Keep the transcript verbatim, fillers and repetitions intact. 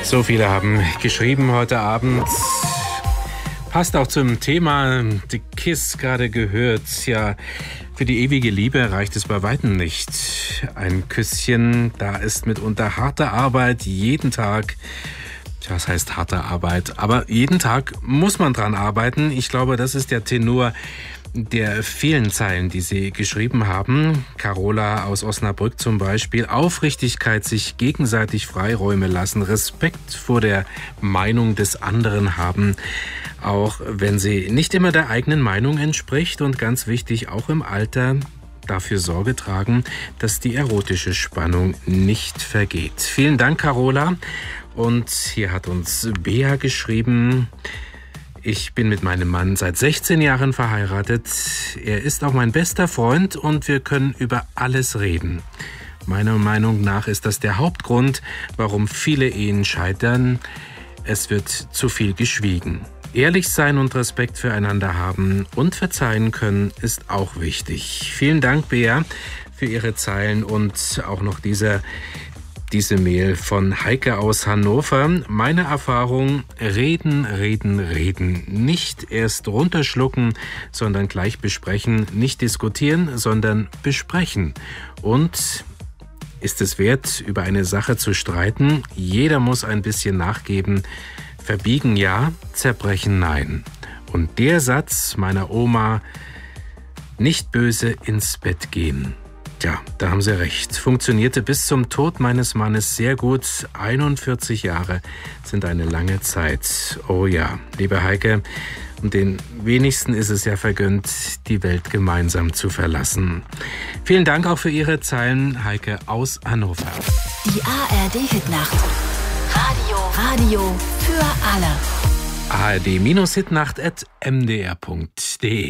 So viele haben geschrieben heute Abend. Passt auch zum Thema The Kiss gerade gehört. Ja, für die ewige Liebe reicht es bei weitem nicht. Ein Küsschen, da ist mitunter harte Arbeit jeden Tag. Tja, was heißt harte Arbeit? Aber jeden Tag muss man dran arbeiten. Ich glaube, das ist der Tenor der vielen Zeilen, die Sie geschrieben haben. Carola aus Osnabrück zum Beispiel. Aufrichtigkeit, sich gegenseitig Freiräume lassen, Respekt vor der Meinung des anderen haben, auch wenn sie nicht immer der eigenen Meinung entspricht, und ganz wichtig, auch im Alter dafür Sorge tragen, dass die erotische Spannung nicht vergeht. Vielen Dank, Carola. Und hier hat uns Bea geschrieben: Ich bin mit meinem Mann seit sechzehn Jahren verheiratet. Er ist auch mein bester Freund und wir können über alles reden. Meiner Meinung nach ist das der Hauptgrund, warum viele Ehen scheitern. Es wird zu viel geschwiegen. Ehrlich sein und Respekt füreinander haben und verzeihen können ist auch wichtig. Vielen Dank, Bea, für Ihre Zeilen und auch noch dieser Diese Mail von Heike aus Hannover. Meine Erfahrung: reden, reden, reden. Nicht erst runterschlucken, sondern gleich besprechen. Nicht diskutieren, sondern besprechen. Und ist es wert, über eine Sache zu streiten? Jeder muss ein bisschen nachgeben. Verbiegen ja, zerbrechen nein. Und der Satz meiner Oma: nicht böse ins Bett gehen. Ja, da haben Sie recht. Funktionierte bis zum Tod meines Mannes sehr gut. einundvierzig Jahre sind eine lange Zeit. Oh ja, liebe Heike, und den wenigsten ist es ja vergönnt, die Welt gemeinsam zu verlassen. Vielen Dank auch für Ihre Zeilen, Heike aus Hannover. Die A R D-Hitnacht. Radio. Radio für alle. A R D-Hitnacht at m d r punkt d e